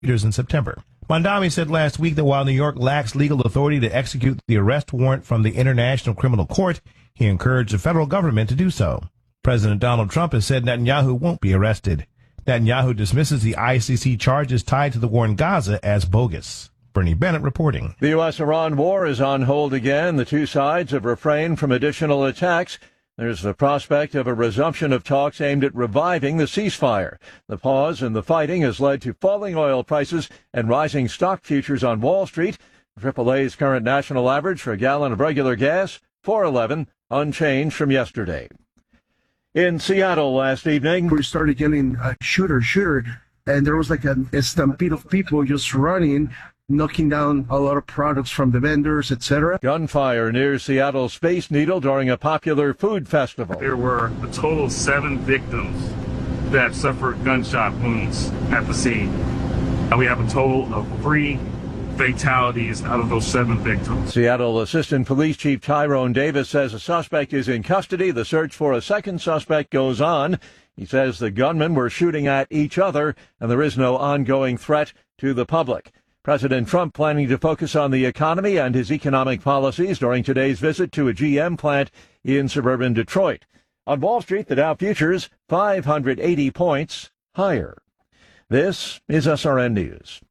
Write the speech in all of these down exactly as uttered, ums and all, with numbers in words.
in September. Mondami said last week that while New York lacks legal authority to execute the arrest warrant from the International Criminal Court, he encouraged the federal government to do so. President Donald Trump has said Netanyahu won't be arrested. Netanyahu dismisses the I C C charges tied to the war in Gaza as bogus. Bernie Bennett reporting. The U S Iran war is on hold again. The two sides have refrained from additional attacks. There's the prospect of a resumption of talks aimed at reviving the ceasefire. The pause in the fighting has led to falling oil prices and rising stock futures on Wall Street. triple A's current national average for a gallon of regular gas, four eleven, unchanged from yesterday. In Seattle last evening, we started getting uh, shooter, shooter, and there was like a, a stampede of people just running, knocking down a lot of products from the vendors, et cetera. Gunfire near Seattle's Space Needle during a popular food festival. There were a total of seven victims that suffered gunshot wounds at the scene. And we have a total of three fatalities out of those seven victims. Seattle Assistant Police Chief Tyrone Davis says a suspect is in custody. The search for a second suspect goes on. He says the gunmen were shooting at each other and there is no ongoing threat to the public. President Trump planning to focus on the economy and his economic policies during today's visit to a G M plant in suburban Detroit. On Wall Street, the Dow futures five hundred eighty points higher. This is S R N News.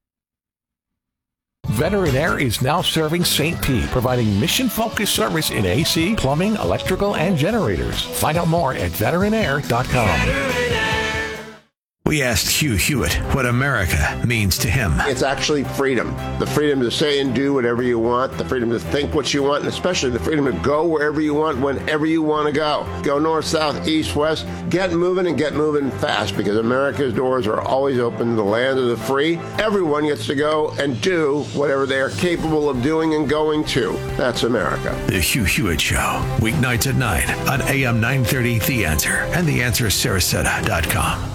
Veteran Air is now serving Saint Pete, providing mission-focused service in A C, plumbing, electrical, and generators. Find out more at veteran air dot com. We asked Hugh Hewitt what America means to him. It's actually freedom. The freedom to say and do whatever you want, the freedom to think what you want, and especially the freedom to go wherever you want, whenever you want to go. Go north, south, east, west. Get moving and get moving fast because America's doors are always open. The land of the free. Everyone gets to go and do whatever they are capable of doing and going to. That's America. The Hugh Hewitt Show, weeknights at nine on A M nine thirty, The Answer, and the answer sarasota dot com.